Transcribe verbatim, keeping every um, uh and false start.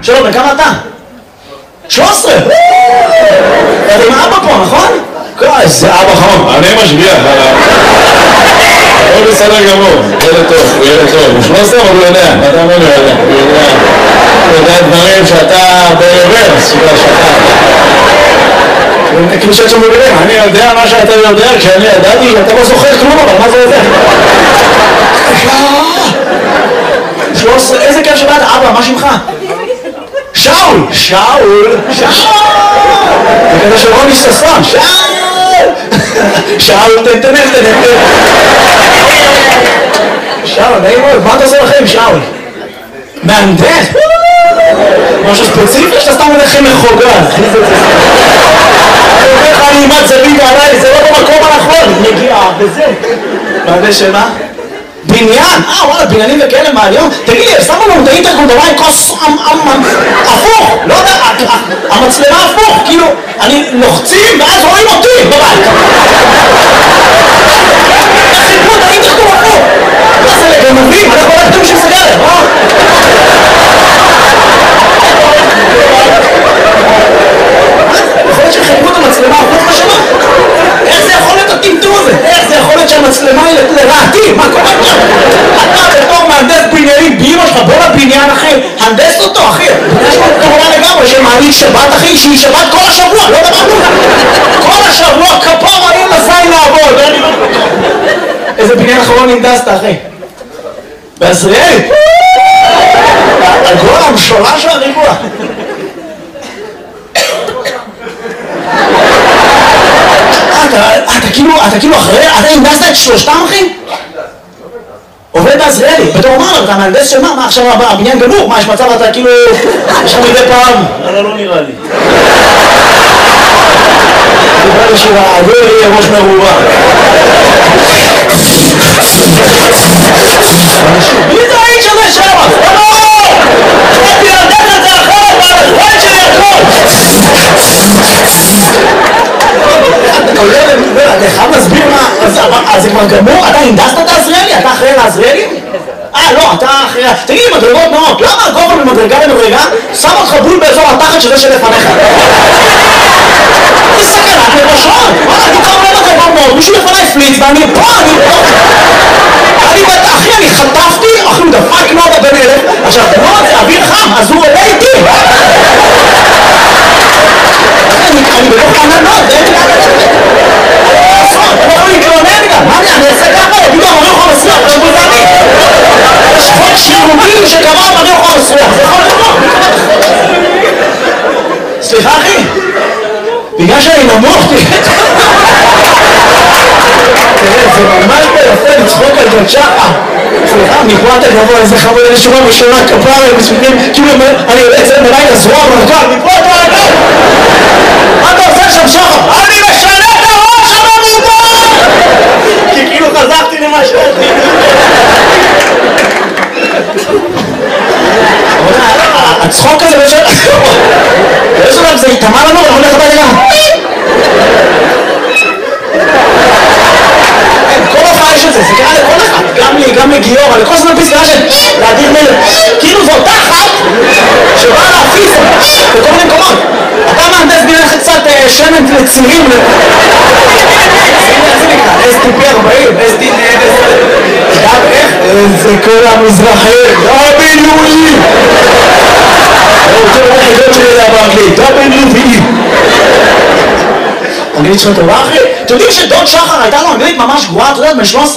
שלום, בכמה אתה? שלוש עשרה! אתה עם אבא פה, נכון? איזה אבא חום. אני משגיח. הוא בסדר גמור, ילד טוב, הוא ילד טוב. הוא שלוש עשרה, אבל הוא יודע. אתה אומר לי, הוא יודע. הוא יודע דברים שאתה ברוורס, שאתה... כאילו שאת שם מבינים, אני יודע מה שאתה יודע, כשאני ידעתי, אתה לא זוכר כלום, אבל מה זה יודע? שלוש עשרה, איזה כיף שבאת, אבא, מה שמך? שאול! שאול! שאול! זה כזה של רוני ששון, שאול! שאול, תן, תן, תן, תן. שאול, נעים מאוד, מה אתה עושה לכם, שאול? מהנדס? משהו ספציפי שאתה סתם הולך עם מחוגה? אני אומר לך, אני אימת זווית עליי, זה לא במקום הנכון, מגיעה, וזה. מהנדס שמה? בניין? אה, וואלה, בניינים וכאלה מהיום? תגיד לי, שמו לנו את האינטרקום בבית כוס הפוך, לא יודע, המצלמה הפוך, כאילו, אני לוחצים ואז רואים אותי בבית. איך חיפרו את האינטרקום הפוך? מה זה לגנבים? אנחנו לא יודעים של סגרת, אה? יכול להיות שחיפרו את המצלמה הפוך בשנה? איך זה יכול להיות הטמטום הזה? איך זה יכול להיות שהמצלמה היא לרעתי? מה קורה פה? אתה בתור מהנדס בניינים באמא שלך, בוא לבניין אחי, הנדס אותו אחי. יש לו כמובן לגמרי שמעניק שבת אחי, שהיא שבת כל השבוע, לא דמנו. כל השבוע כפור האם לזין לעבוד. איזה בניין אחרון הנדסת אחי? בעזריאלי? הגול המשולה של הריבוע. אתה כאילו, אתה כאילו אחרי, אתה הנדסת את שלושתם אחי? עובד בעזריאלי, בתור אומר, אתה מהנדס של מה? מה עכשיו הבניין גמור? מה יש מצב אתה כאילו, יש לך מדי פעם? אבל לא נראה לי. נראה לי שהאוויר יהיה ראש מרובה. מי זה האיש הזה שם? לא! אני להנדס את זה אחרת, והאחרון שלי הכל! אתה חייב להסביר מה, אז זה כבר גמור? אתה הנדסת את העזריאלי? אתה אחראי לעזריאלי? אה, לא, אתה אחראי... תגיד לי, מדרגות נאות, למה הגובה ממדרגה למדרגה שם אותך בול באזור התחת שזה שלפניך? זה סכנת לראשון! וואלה, אני קרוב למדרגות נאות, מישהו לפניי פליץ ואני פה, אני פה! אני בטח, אחי, אני חטפתי, אחי, הוא דפק נודה בן אלף, עכשיו, נוד זה אוויר חם, אז הוא עולה איתי! אני בלוך ענן נוד, זה אין לי אתה לא להתלונן גם, מה אני אעשה ככה? יגידו, אני יכול לסלוח, זה בולזני. יש חוק שירותי שקבע, אני יכול לסלוח, זה יכול לקרות. סליחה אחי, בגלל שאני נמוך, תראה, זה ממש ביפה לצחוק על זאת שחה. סליחה, מפה אתה גבוה, איזה חמוד, איזה שורה בשורה, כפרה, כאילו, אני יוצא מלאי לזרוע מרכב, מפה אתה גבוה. מה אתה עושה שם שחה? אני משנה את הראש הממובר! כי כאילו חזרתי למה שאתי. הצחוק הזה בשביל... יש עליו, זה יתאמה לנו, אנחנו הולך הבא גם. כל הופעה יש את זה, זה קרה לכל אחד. גם לי, גם לגיורא, לכל זמן פסקה של להדיר מלך. כאילו זאת תחת שבאה להפיס בכל מיני מקומות. אתה מהנדס בינך קצת שמן לצירים. אס טי פי ארבעים, אס טי פי גם איך? איזה כל המזרחים, דאבליו-אי הוא טוב היחידות שלי לדבר באנגלית, דאבליו-אי אנגלית שלך טובה אחי? אתם יודעים שדוד שחר הייתה לו אנגלית ממש גרועה, אתה יודעת, בין שלוש עשרה